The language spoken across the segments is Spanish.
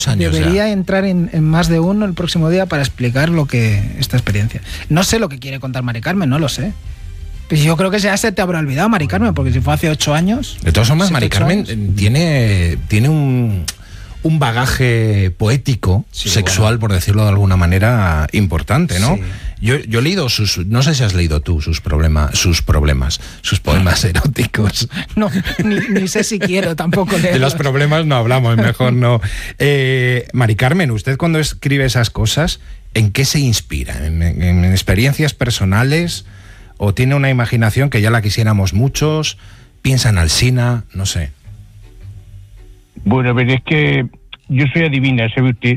años debería ya. entrar en más de uno el próximo día para explicar esta experiencia. No sé lo que quiere contar Mari Carmen, no lo sé. Pues yo creo que ya se te habrá olvidado, Mari Carmen, porque si fue hace 8 años... De todas formas, 7, Mari 8 Carmen años. tiene un bagaje poético, Sí, sexual, por decirlo de alguna manera, importante, ¿no? Sí. Yo he leído no sé si has leído tú sus poemas eróticos. No, ni sé si quiero tampoco leerlos. De los problemas no hablamos, mejor no. Mari Carmen, usted cuando escribe esas cosas, ¿en qué se inspira? ¿En experiencias personales? ¿O tiene una imaginación que ya la quisiéramos muchos? ¿Piensa en Alsina? No sé. Bueno, a ver, es que yo soy adivina, ¿sabe usted?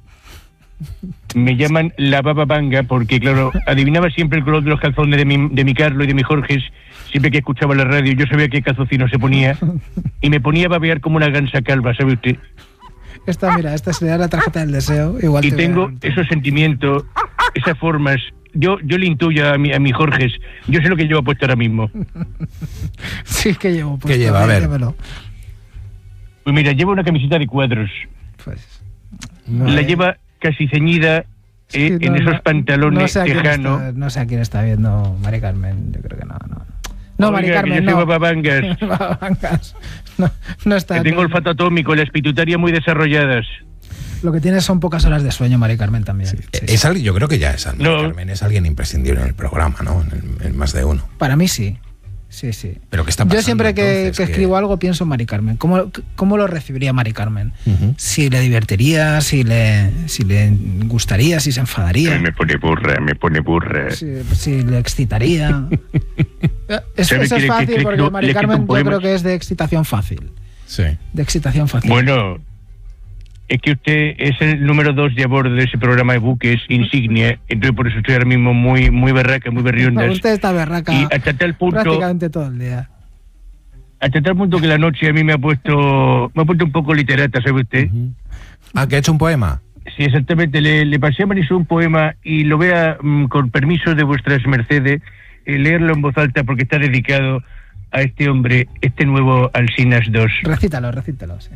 Me llaman la baba banga porque, claro, adivinaba siempre el color de los calzones de mi Carlos y de mi Jorge. Siempre que escuchaba la radio yo sabía qué calzocino se ponía y me ponía a babear como una gansa calva, ¿sabe usted? Esta sería la tarjeta del deseo. Igual Y te tengo esos sentimientos, esas formas. Yo le intuyo a mi Jorge. Yo sé lo que llevo puesto ahora mismo. Sí, que llevo puesto. ¿Qué lleva? A ver. Dímelo. Pues mira, lleva una camiseta de cuadros. Pues, La lleva casi ceñida sí, en esos pantalones tejanos. No sé a quién está viendo Mari Carmen. Yo creo que no. No, Mari Oiga, Carmen, que yo soy no. bababangas. Bababangas. No está. Que tengo olfato atómico, las pituitarias muy desarrolladas. Lo que tienes son pocas horas de sueño, Mari Carmen, también. Sí. Alguien, yo creo que ya es Mari Carmen, es alguien imprescindible en el programa, ¿no? En más de uno. Para mí sí. Sí. Pero ¿qué está pasando? Yo siempre que entonces, escribo algo pienso en Mari Carmen. ¿Cómo lo recibiría Mari Carmen? Uh-huh. Si le divertiría, si le gustaría, si se enfadaría. Me pone burra. Si le excitaría. Eso es fácil porque Mari Carmen yo creo que es de excitación fácil. Sí. De excitación fácil. Bueno, es que usted es el número 2 de a bordo de ese programa de buques insignia, entonces por eso estoy ahora mismo muy berraca, muy berrionda. No, usted está berraca y hasta tal punto, prácticamente todo el día. Hasta tal punto que la noche a mí me ha puesto un poco literata, ¿sabe usted? Uh-huh. Ah, ¿que ha hecho un poema? Sí, exactamente. Le pasé a Marisol un poema y lo voy a, con permiso de vuestras mercedes, leerlo en voz alta porque está dedicado a este hombre, este nuevo Alsinas 2. Recítalo, sí.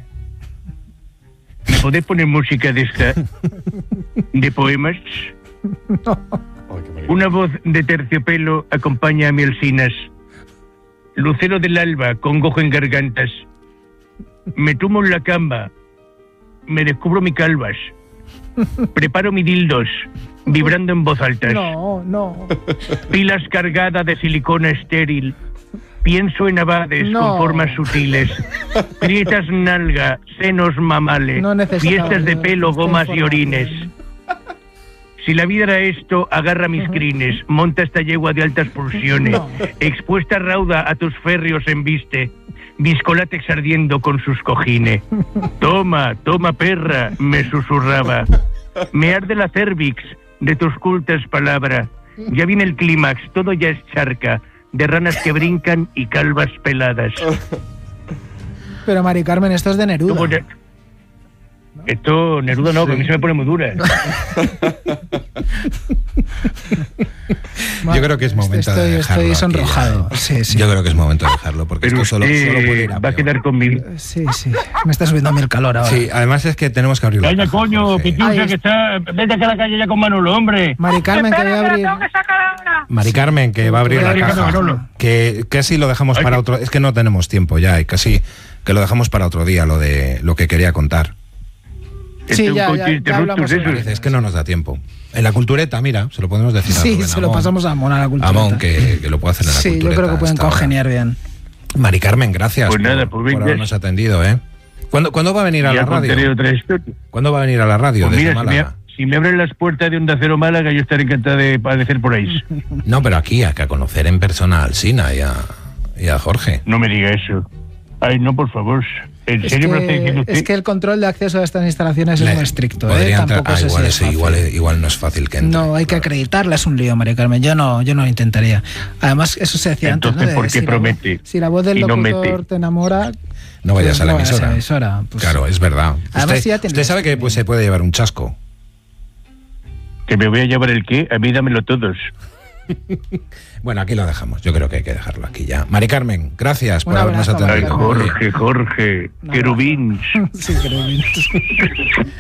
¿Me podés poner música de esta? ¿De poemas? No. Una voz de terciopelo acompaña a mi Alsinas. Lucero del alba, congojo en gargantas. Me tumbo en la cama. Me descubro mi calvas. Preparo mi dildos, vibrando en voz altas. No. Pilas cargadas de silicona estéril. Pienso en abades con formas sutiles. Prietas nalga, senos mamales, fiestas de pelo, gomas y orines. Si la vida era esto, agarra mis crines, monta esta yegua de altas pulsiones, expuesta rauda a tus férreos embiste, viscolátex ardiendo con sus cojines. Toma, perra, me susurraba. Me arde la cervix de tus cultas palabras. Ya viene el clímax, todo ya es charca, de ranas que brincan y calvas peladas. Pero Mari Carmen, esto es de Neruda. Esto, Neruda no, que a mí se me pone muy dura. Yo creo que es momento de dejarlo. Estoy sonrojado. Sí. Yo creo que es momento de dejarlo, porque pero esto solo puede ir va a quedar conmigo. Sí. Me está subiendo a mí el calor ahora. Sí, además es que tenemos que abrir la Calla, caja, coño, Jorge. Pitiusa, que está... Vete acá a la calle ya con Manolo, hombre. Mari Carmen, que voy a abrir... Mari Carmen, que va a abrir la caja. Que casi lo dejamos para otro... Es que no tenemos tiempo ya, y casi que lo dejamos para otro día, lo que quería contar. Sí, ya hablamos. Es que no nos da tiempo. En la cultureta, mira, se lo podemos decir a Rubén se lo pasamos a Amón, a la cultureta. Amón, que lo puede hacer en la cultureta. Sí, yo creo que pueden congeniar bien. Mari Carmen, gracias por habernos atendido, ¿eh? ¿Cuándo va a venir a la radio? ¿Cuándo va a venir a la radio pues desde Málaga? Si me abren las puertas de Onda Cero Málaga, yo estaré encantado de padecer por ahí. No, pero aquí, a conocer en persona a Alsina y a Jorge. No me diga eso. Ay, no, por favor. ¿En serio me lo está diciendo usted? Es que el control de acceso a estas instalaciones es muy estricto, Tampoco sé igual, si es igual no es fácil que entre. No, hay que acreditarla, es un lío, María Carmen. Yo no lo intentaría. Además, eso se decía entonces, antes, ¿no? ¿por qué promete? Si la voz del locutor te enamora... No vayas a la emisora. Pues, claro, es verdad. Además, usted sabe que se puede llevar un chasco. ¿Que me voy a llevar el qué? A mí dámelo todos. Bueno, aquí lo dejamos. Yo creo que hay que dejarlo aquí ya. Mari Carmen, gracias por habernos atendido. atendido. Ay, Jorge, querubín. Sí, querubín.